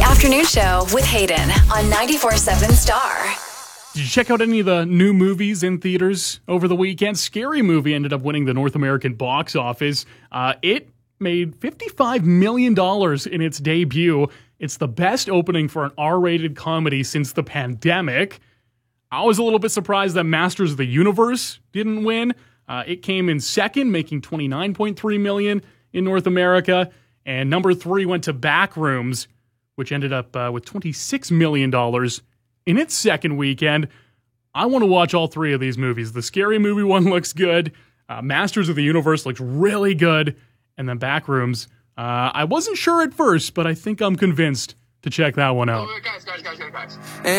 Afternoon Show with Hayden on 94.7 Star. Did you check out any of the new movies in theaters over the weekend? Scary Movie ended up winning the North American box office. It made $55 million in its debut. It's the best opening for an R-rated comedy since the pandemic. I was a little bit surprised that Masters of the Universe didn't win. It came in second, making $29.3 million in North America. And number 3 went to Backrooms, which ended up with $26 million in its second weekend. I want to watch all 3 of these movies. The Scary Movie one looks good. Masters of the Universe looks really good. And then Backrooms, I wasn't sure at first, but I think I'm convinced to check that one out. Guys.